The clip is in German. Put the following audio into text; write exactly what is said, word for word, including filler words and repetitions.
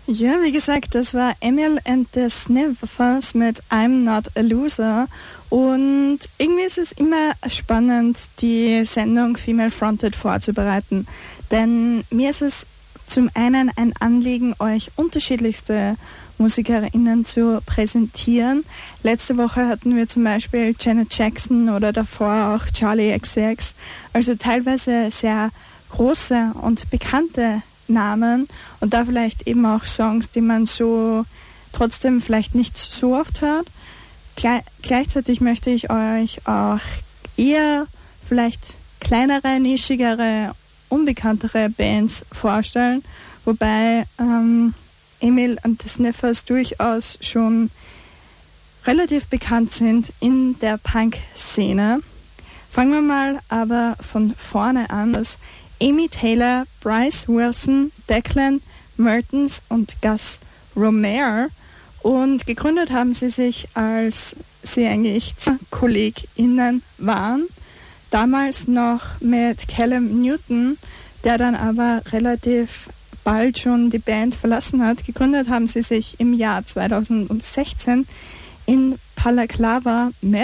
Ja, wie gesagt, das war Emil and the Sniffers mit I'm Not a Loser. Und irgendwie ist es immer spannend, die Sendung Female Fronted vorzubereiten. Denn mir ist es zum einen ein Anliegen, euch unterschiedlichste MusikerInnen zu präsentieren. Letzte Woche hatten wir zum Beispiel Janet Jackson oder davor auch Charlie X C X. Also teilweise sehr große und bekannte Namen und da vielleicht eben auch Songs, die man so trotzdem vielleicht nicht so oft hört. Gle- gleichzeitig möchte ich euch auch eher vielleicht kleinere, nischigere, unbekanntere Bands vorstellen, wobei ähm, Emil and the Sniffers durchaus schon relativ bekannt sind in der Punk-Szene. Fangen wir mal aber von vorne an, dass Amy Taylor, Bryce Wilson, Declan Mertens und Gus Romero, und gegründet haben sie sich, als sie eigentlich KollegInnen waren, damals noch mit Callum Newton, der dann aber relativ bald schon die Band verlassen hat. Gegründet haben sie sich im Jahr zweitausendsechzehn in Balaclava,